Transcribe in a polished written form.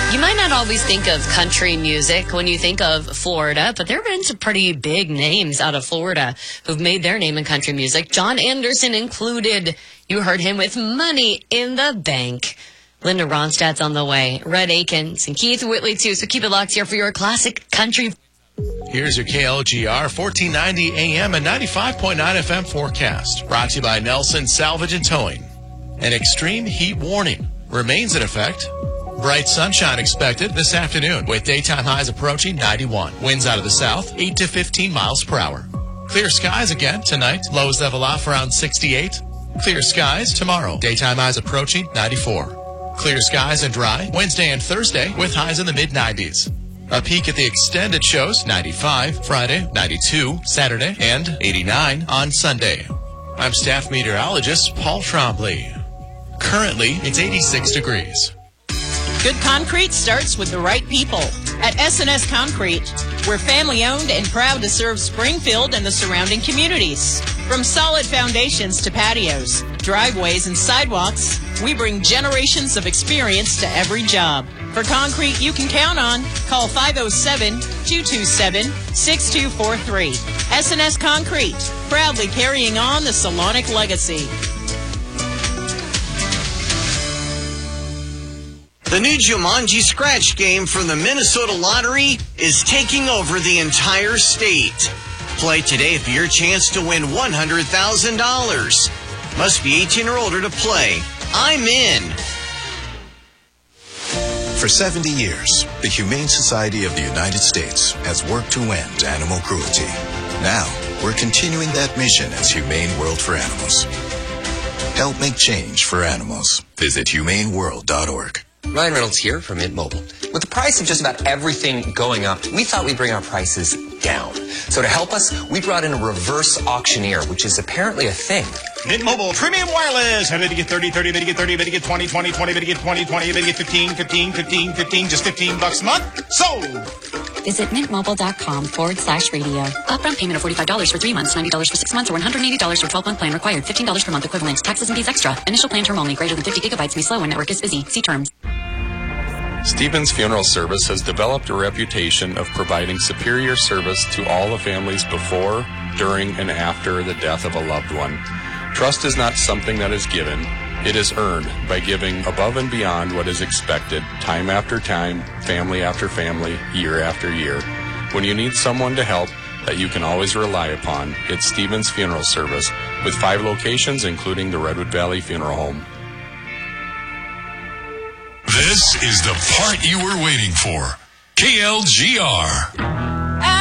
You might not always think of country music when you think of Florida, but there have been some pretty big names out of Florida who've made their name in country music. John Anderson included. You heard him with Money in the Bank. Linda Ronstadt's on the way. Red Akins and Keith Whitley, too. So keep it locked here for your classic country. Here's your KLGR 1490 AM and 95.9 FM forecast. Brought to you by Nelson Salvage and Towing. An extreme heat warning remains in effect. Bright sunshine expected this afternoon with daytime highs approaching 91. Winds out of the south, 8 to 15 miles per hour. Clear skies again tonight. Lows level off around 68. Clear skies tomorrow. Daytime highs approaching 94. Clear skies and dry Wednesday and Thursday with highs in the mid-90s. A peek at the extended shows, 95 Friday, 92 Saturday, and 89 on Sunday. I'm staff meteorologist Paul Trombley. Currently, it's 86 degrees. Good concrete starts with the right people. At S&S Concrete, we're family-owned and proud to serve Springfield and the surrounding communities. From solid foundations to patios, driveways, and sidewalks, we bring generations of experience to every job. For concrete you can count on, call 507-227-6243. S&S Concrete, proudly carrying on the Salonic legacy. The new Jumanji Scratch game from the Minnesota Lottery is taking over the entire state. Play today for your chance to win $100,000. Must be 18 or older to play. I'm in. For 70 years, the Humane Society of the United States has worked to end animal cruelty. Now, we're continuing that mission as Humane World for Animals. Help make change for animals. Visit humaneworld.org. Ryan Reynolds here from Mint Mobile. With the price of just about everything going up, we thought we'd bring our prices down. So to help us, we brought in a reverse auctioneer, which is apparently a thing. Mint Mobile Premium Wireless. How did you get 30, 30, did you get 30, did you get 20, 20, 20, did you get 20, 20, did you get 15, 15, 15, 15, just $15 a month? Sold! Visit mintmobile.com/radio. Upfront payment of $45 for 3 months, $90 for 6 months, or $180 for 12-month plan required. $15 per month equivalent. Taxes and fees extra. Initial plan term only. Greater than 50 gigabytes may slow when network is busy. See terms. Stevens Funeral Service has developed a reputation of providing superior service to all the families before, during, and after the death of a loved one. Trust is not something that is given. It is earned by giving above and beyond what is expected, time after time, family after family, year after year. When you need someone to help that you can always rely upon, it's Stevens Funeral Service, with 5 locations, including the Redwood Valley Funeral Home. This is the part you were waiting for. KLGR.